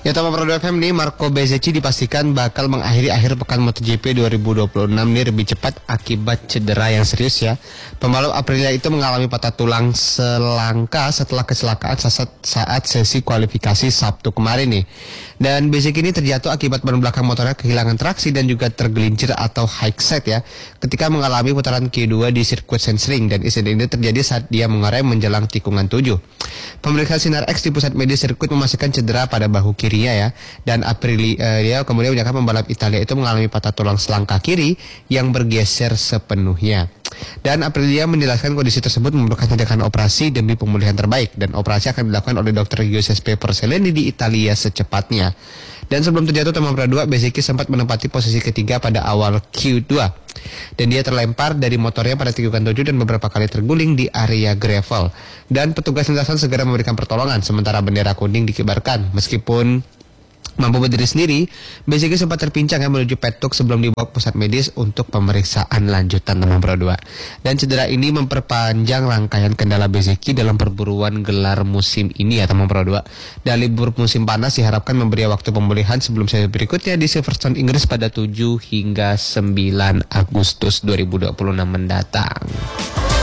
Ya, Tama Pro FM nih, Marco Bezzecchi dipastikan bakal mengakhiri akhir pekan MotoGP 2026 nih lebih cepat akibat cedera yang serius ya. Pembalap Aprilia itu mengalami patah tulang selangka setelah kecelakaan saat sesi kualifikasi Sabtu kemarin nih. Dan Bezzecchi ini terjatuh akibat ban belakang motornya kehilangan traksi dan juga tergelincir atau high set ya, ketika mengalami putaran kedua di sirkuit Sandring, dan insiden ini terjadi saat dia mengerem menjelang tikungan 7. Pemeriksaan Sinar X di pusat medis sirkuit memastikan cedera pada bahu kirinya ya, dan Aprilia kemudian menyatakan pembalap Italia itu mengalami patah tulang selangka kiri yang bergeser sepenuhnya. Dan Aprilia menjelaskan kondisi tersebut memerlukan tindakan operasi demi pemulihan terbaik, dan operasi akan dilakukan oleh Dr. Giuseppe Porcellini di Italia secepatnya. Dan sebelum terjatuh Tama Pro 2, Bezzecchi sempat menempati posisi ketiga pada awal Q2. Dan dia terlempar dari motornya pada tikungan 7 dan beberapa kali terguling di area gravel. Dan petugas lintasan segera memberikan pertolongan sementara bendera kuning dikibarkan. Meskipun mampu berdiri sendiri, Bezzecchi sempat terpincang menuju paddock sebelum dibawa ke pusat medis untuk pemeriksaan lanjutan Tama Pro 2. Dan cedera ini memperpanjang rangkaian kendala Bezzecchi dalam perburuan gelar musim ini ya Tama Pro 2. Dan libur musim panas diharapkan memberi waktu pemulihan sebelum sesi berikutnya di Silverstone Inggris pada 7 hingga 9 Agustus 2026 mendatang.